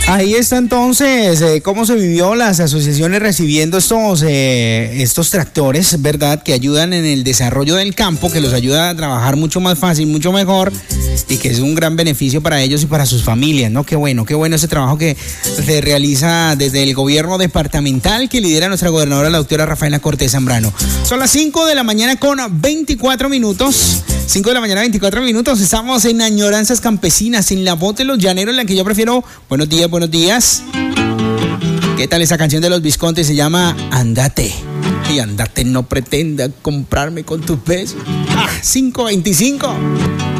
Ahí está entonces cómo se vivió las asociaciones recibiendo estos tractores, ¿verdad? Que ayudan en el desarrollo del campo, que los ayuda a trabajar mucho más fácil, mucho mejor y que es un gran beneficio para ellos y para sus familias, ¿no? Qué bueno ese trabajo que se realiza desde el gobierno departamental que lidera nuestra gobernadora, la doctora Rafaela Cortés Zambrano. Son las 5 de la mañana con 24 minutos. 5 de la mañana, 24 minutos. Estamos en Añoranzas Campesinas, en la voz de los llaneros, en la que yo prefiero. Buenos días, buenos días. ¿Qué tal esa canción de los Visconti? Se llama Andate. Y andate, no pretenda comprarme con tus besos. 5:25.